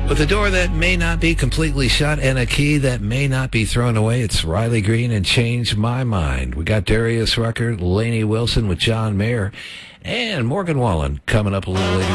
With a door that may not be completely shut and a key that may not be thrown away, it's Riley Green and Change My Mind. We got Darius Rucker, Lainey Wilson with John Mayer, and Morgan Wallen coming up a little later.